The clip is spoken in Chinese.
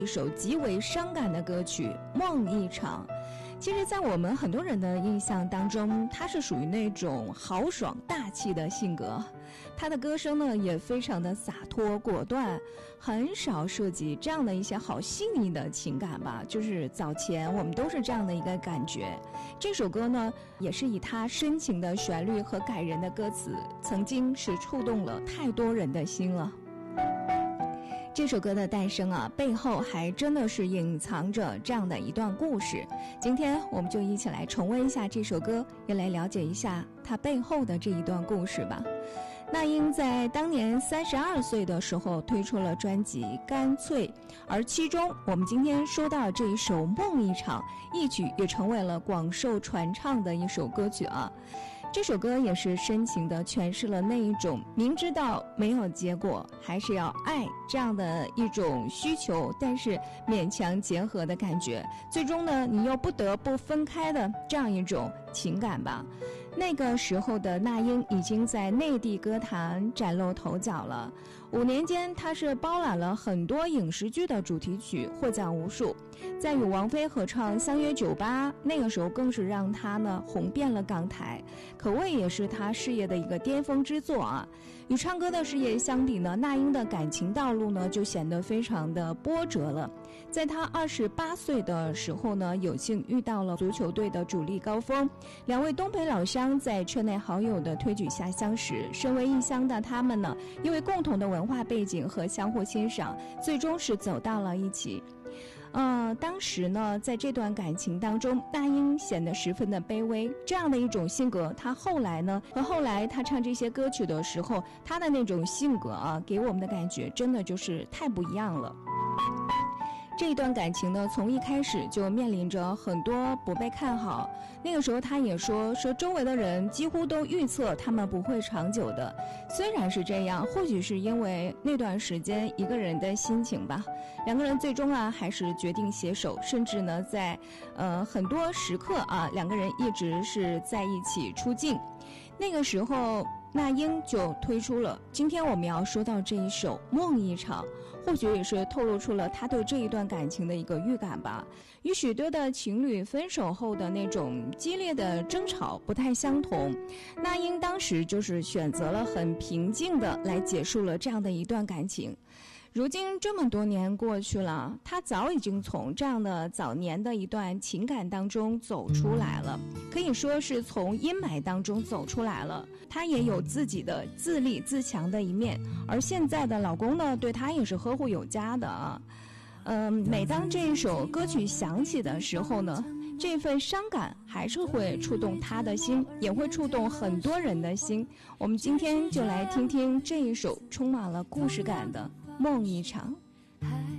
一首极为伤感的歌曲《梦一场》。其实在我们很多人的印象当中，他是属于那种豪爽大气的性格，他的歌声呢也非常的洒脱果断，很少涉及这样的一些好细腻的情感吧，就是早前我们都是这样的一个感觉。这首歌呢也是以他深情的旋律和感人的歌词，曾经是触动了太多人的心了。这首歌的诞生啊，背后还真的是隐藏着这样的一段故事。今天我们就一起来重温一下这首歌，也来了解一下它背后的这一段故事吧。那英在当年32岁的时候推出了专辑《干脆》，而其中我们今天说到这一首《梦一场》，一曲也成为了广受传唱的一首歌曲啊。这首歌也是深情地诠释了那一种明知道没有结果还是要爱这样的一种需求，但是勉强结合的感觉，最终呢你又不得不分开的这样一种情感吧。那个时候的那英已经在内地歌坛崭露头角了，5年间她是包揽了很多影视剧的主题曲，获奖无数。在与王菲合唱《相约酒吧》，那个时候更是让她呢红遍了港台，可谓也是她事业的一个巅峰之作啊。与唱歌的事业相比呢，那英的感情道路呢就显得非常的波折了。在她28岁的时候呢，有幸遇到了足球队的主力高峰，两位东北老乡在圈内好友的推举下相识，身为异乡的他们呢，因为共同的文化背景和相互欣赏，最终是走到了一起。当时呢，在这段感情当中，那英显得十分的卑微，这样的一种性格，她后来呢，和后来她唱这些歌曲的时候，她的那种性格啊，给我们的感觉真的就是太不一样了。这一段感情呢，从一开始就面临着很多不被看好。那个时候他也说周围的人几乎都预测他们不会长久的。虽然是这样，或许是因为那段时间一个人的心情吧，两个人最终啊还是决定携手，甚至呢在很多时刻啊，两个人一直是在一起出镜。那个时候那英就推出了今天我们要说到这一首《梦一场》，或许也是透露出了他对这一段感情的一个预感吧。与许多的情侣分手后的那种激烈的争吵不太相同，那英当时就是选择了很平静的来结束了这样的一段感情。如今这么多年过去了，他早已经从这样的早年的一段情感当中走出来了，可以说是从阴霾当中走出来了。他也有自己的自立自强的一面，而现在的老公呢，对他也是呵护有加的啊。每当这一首歌曲响起的时候呢，这份伤感还是会触动他的心，也会触动很多人的心。我们今天就来听听这一首充满了故事感的《梦一场》。